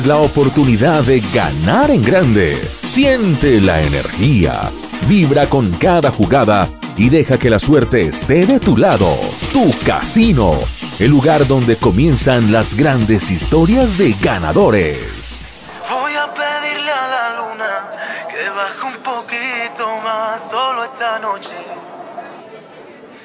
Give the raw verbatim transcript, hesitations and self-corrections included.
La oportunidad de ganar en grande. Siente la energía. Vibra con cada jugada y deja que la suerte esté de tu lado. Tu casino, el lugar donde comienzan las grandes historias de ganadores. Voy a pedirle a la luna que baje un poquito más solo esta noche.